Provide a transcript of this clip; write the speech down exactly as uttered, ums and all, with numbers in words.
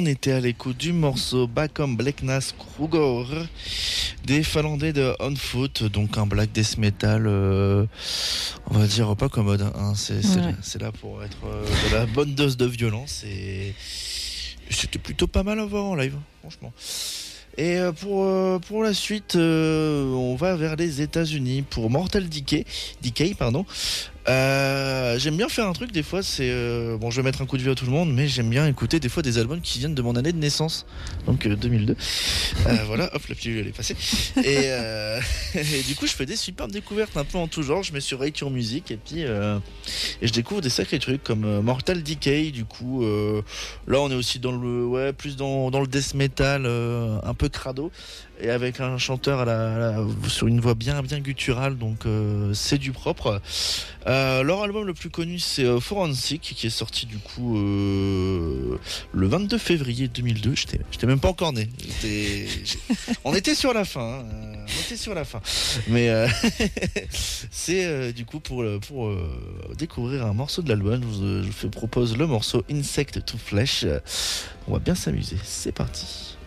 on était à l'écoute du morceau Bakom Blacknas Kruger des Finlandais de On Foot, donc un black death metal, euh, on va dire pas commode, hein. c'est, c'est, ouais. c'est là pour être euh, de la bonne dose de violence et c'était plutôt pas mal à voir en live, franchement. Et pour, pour la suite, euh, on va vers les États-Unis pour Mortal Decay, Decay pardon. Euh, j'aime bien faire un truc des fois, c'est euh, bon, je vais mettre un coup de vieux à tout le monde, mais j'aime bien écouter des fois des albums qui viennent de mon année de naissance, donc euh, deux mille deux. Euh, voilà, hop, la pilule elle est passée. Et, euh, et du coup, je fais des superbes découvertes un peu en tout genre. Je mets sur iTunes Music et puis euh, et je découvre des sacrés trucs comme euh, Mortal Decay. Du coup, euh, là, on est aussi dans le ouais, plus dans dans le death metal, euh, un peu crado. Et avec un chanteur à la, à la, sur une voix bien bien gutturale, donc euh, c'est du propre. Euh, leur album le plus connu c'est euh, Forensic qui est sorti du coup euh, le vingt-deux février deux mille deux. J'étais, j'étais même pas encore né. J'étais, on était sur la fin, hein. On était sur la fin. Mais euh, c'est euh, du coup pour pour euh, découvrir un morceau de l'album, je vous, je vous propose le morceau Insect to Flesh. On va bien s'amuser. C'est parti.